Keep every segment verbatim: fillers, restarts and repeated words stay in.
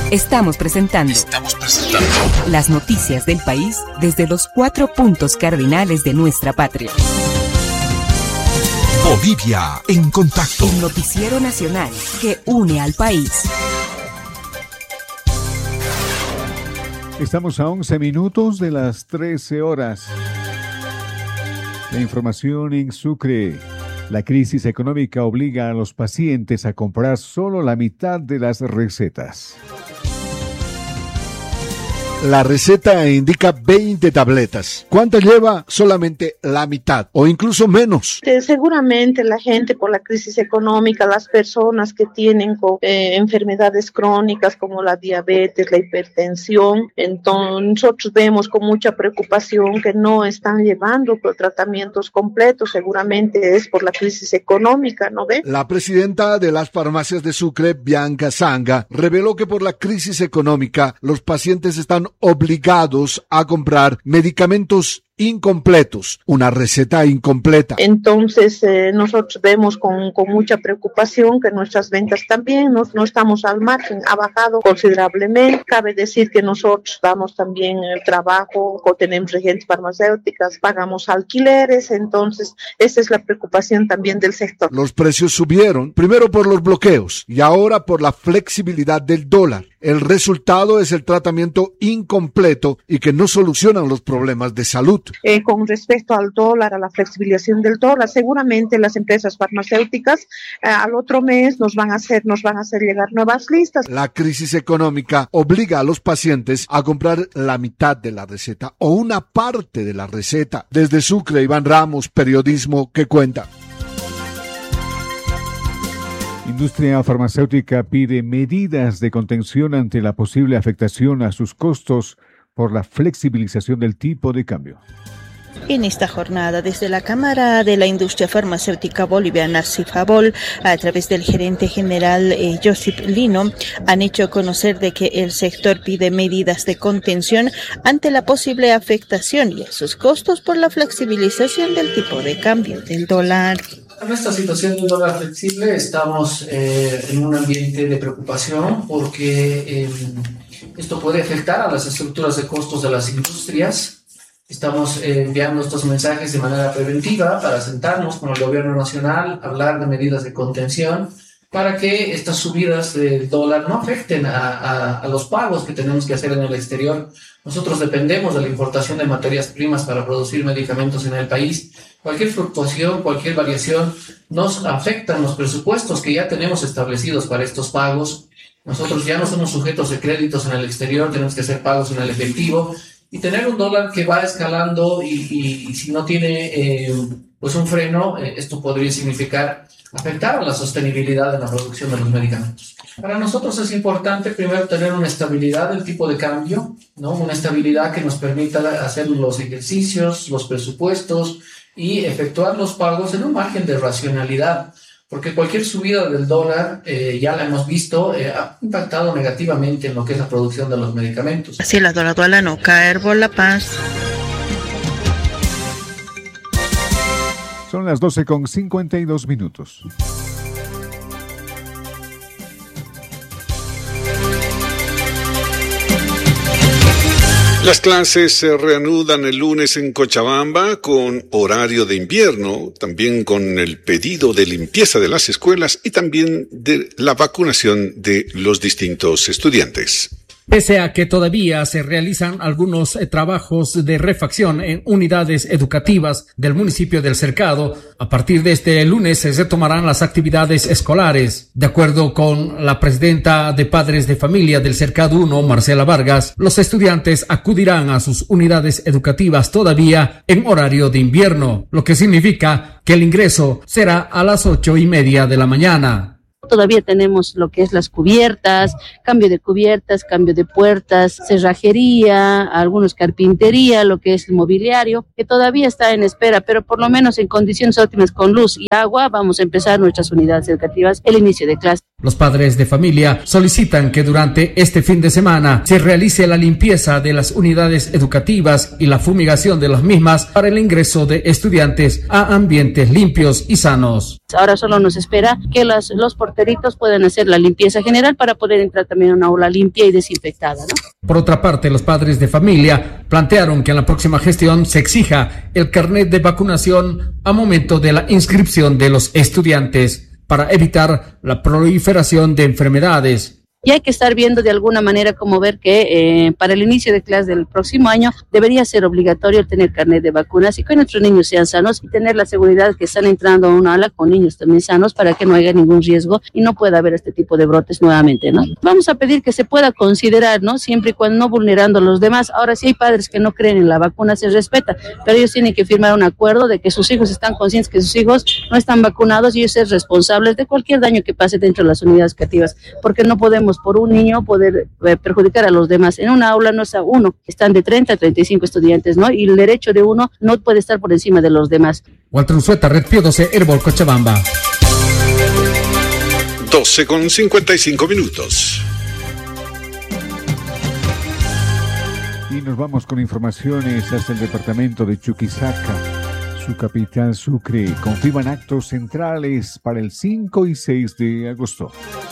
Estamos presentando, Estamos presentando las noticias del país desde los cuatro puntos cardinales de nuestra patria. Bolivia en contacto. El noticiero nacional que une al país. Estamos a once minutos de las trece horas. La información en Sucre. La crisis económica obliga a los pacientes a comprar solo la mitad de las recetas. La receta indica veinte tabletas. ¿Cuánto lleva? Solamente la mitad o incluso menos. Seguramente la gente, por la crisis económica, las personas que tienen eh, enfermedades crónicas como la diabetes, la hipertensión, entonces nosotros vemos con mucha preocupación que no están llevando tratamientos completos. Seguramente es por la crisis económica, ¿no ve? La presidenta de las farmacias de Sucre, Bianca Zanga, reveló que por la crisis económica los pacientes están obligados a comprar medicamentos incompletos, una receta incompleta. Entonces eh, nosotros vemos con, con mucha preocupación que nuestras ventas también no, no estamos al margen, ha bajado considerablemente. Cabe decir que nosotros damos también el trabajo, tenemos reagentes farmacéuticas, pagamos alquileres, entonces esa es la preocupación también del sector. Los precios subieron, primero por los bloqueos y ahora por la flexibilidad del dólar. El resultado es el tratamiento incompleto y que no solucionan los problemas de salud. Eh, con respecto al dólar, a la flexibilización del dólar, seguramente las empresas farmacéuticas eh, al otro mes nos van a hacer, nos van a hacer llegar nuevas listas. La crisis económica obliga a los pacientes a comprar la mitad de la receta o una parte de la receta. Desde Sucre, Iván Ramos, Periodismo que Cuenta. Industria farmacéutica pide medidas de contención ante la posible afectación a sus costos por la flexibilización del tipo de cambio. En esta jornada, desde la Cámara de la Industria Farmacéutica Boliviana, CIFABOL, a través del gerente general eh, Josip Lino, han hecho conocer de que el sector pide medidas de contención ante la posible afectación y a sus costos por la flexibilización del tipo de cambio del dólar. En esta situación de un dólar flexible estamos eh, en un ambiente de preocupación porque eh, esto puede afectar a las estructuras de costos de las industrias. Estamos eh, enviando estos mensajes de manera preventiva para sentarnos con el gobierno nacional, hablar de medidas de contención para que estas subidas del dólar no afecten a, a, a los pagos que tenemos que hacer en el exterior. Nosotros dependemos de la importación de materias primas para producir medicamentos en el país. Cualquier fluctuación, cualquier variación nos afecta en los presupuestos que ya tenemos establecidos para estos pagos. Nosotros ya no somos sujetos de créditos en el exterior, tenemos que hacer pagos en el efectivo y tener un dólar que va escalando y, y, y si no tiene eh, pues un freno, eh, esto podría significar afectar a la sostenibilidad de la producción de los medicamentos. Para nosotros es importante primero tener una estabilidad del tipo de cambio, ¿no? Una estabilidad que nos permita hacer los ejercicios, los presupuestos y efectuar los pagos en un margen de racionalidad, porque cualquier subida del dólar, eh, ya la hemos visto, eh, ha impactado negativamente en lo que es la producción de los medicamentos. Así la dólar no caer por la paz. Son las doce con cincuenta y dos minutos. Las clases se reanudan el lunes en Cochabamba con horario de invierno, también con el pedido de limpieza de las escuelas y también de la vacunación de los distintos estudiantes. Pese a que todavía se realizan algunos eh, trabajos de refacción en unidades educativas del municipio del Cercado, a partir de este lunes se retomarán las actividades escolares. De acuerdo con la presidenta de Padres de Familia del Cercado uno, Marcela Vargas, los estudiantes acudirán a sus unidades educativas todavía en horario de invierno, lo que significa que el ingreso será a las ocho y media de la mañana. Todavía tenemos lo que es las cubiertas, cambio de cubiertas, cambio de puertas, cerrajería, algunos carpintería, lo que es el mobiliario, que todavía está en espera, pero por lo menos en condiciones óptimas con luz y agua vamos a empezar nuestras unidades educativas, el inicio de clase. Los padres de familia solicitan que durante este fin de semana se realice la limpieza de las unidades educativas y la fumigación de las mismas para el ingreso de estudiantes a ambientes limpios y sanos. Ahora solo nos espera que las, los porteritos puedan hacer la limpieza general para poder entrar también a una aula limpia y desinfectada, ¿no? Por otra parte, los padres de familia plantearon que en la próxima gestión se exija el carnet de vacunación a momento de la inscripción de los estudiantes, para evitar la proliferación de enfermedades. Y hay que estar viendo de alguna manera como ver que eh, para el inicio de clase del próximo año debería ser obligatorio tener carnet de vacunas y que nuestros niños sean sanos y tener la seguridad que están entrando a una aula con niños también sanos para que no haya ningún riesgo y no pueda haber este tipo de brotes nuevamente, ¿no? Vamos a pedir que se pueda considerar, ¿no? Siempre y cuando no vulnerando a los demás. Ahora, si hay padres que no creen en la vacuna, se respeta, pero ellos tienen que firmar un acuerdo de que sus hijos están conscientes que sus hijos no están vacunados y ellos ser responsables de cualquier daño que pase dentro de las unidades educativas, porque no podemos por un niño poder eh, perjudicar a los demás. En una aula no está uno, están de treinta a treinta y cinco estudiantes, ¿no? Y el derecho de uno no puede estar por encima de los demás. Walter Unzueta, Red Pío doce, Herbol, Cochabamba. doce con cincuenta y cinco minutos. Y nos vamos con informaciones hasta el departamento de Chuquisaca. Su capital, Sucre, confirman actos centrales para el cinco y seis de agosto.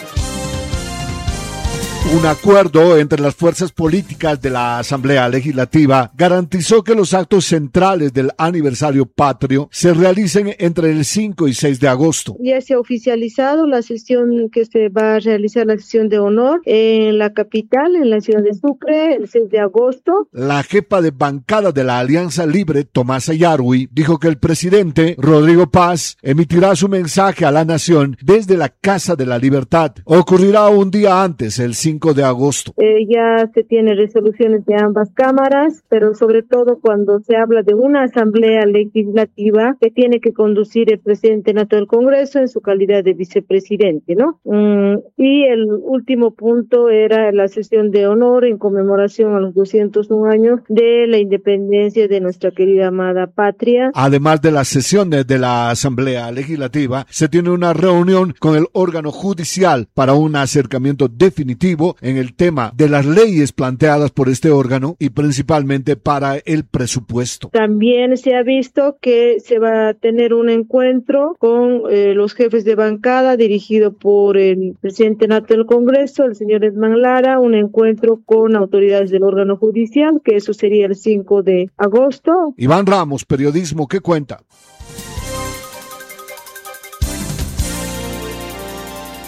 Un acuerdo entre las fuerzas políticas de la Asamblea Legislativa garantizó que los actos centrales del aniversario patrio se realicen entre el cinco y seis de agosto. Ya se ha oficializado la sesión que se va a realizar, la sesión de honor en la capital, en la ciudad de Sucre, el seis de agosto. La jefa de bancada de la Alianza Libre, Tomasa Yarwi, dijo que el presidente Rodrigo Paz emitirá su mensaje a la nación desde la Casa de la Libertad. Ocurrirá un día antes, el cinco de agosto. Eh, ya se tiene resoluciones de ambas cámaras, pero sobre todo cuando se habla de una asamblea legislativa que tiene que conducir el presidente nato del Congreso en su calidad de vicepresidente, ¿no? Mm, y el último punto era la sesión de honor en conmemoración a los doscientos un años de la independencia de nuestra querida amada patria. Además de las sesiones de la Asamblea Legislativa, se tiene una reunión con el órgano judicial para un acercamiento definitivo en el tema de las leyes planteadas por este órgano y principalmente para el presupuesto. También se ha visto que se va a tener un encuentro con eh, los jefes de bancada dirigido por el presidente nato del Congreso, el señor Edman Lara, un encuentro con autoridades del órgano judicial, que eso sería el cinco de agosto. Iván Ramos, Periodismo, ¿qué cuenta?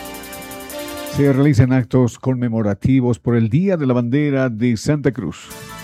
Se realizan actos conmemorativos por el Día de la Bandera de Santa Cruz.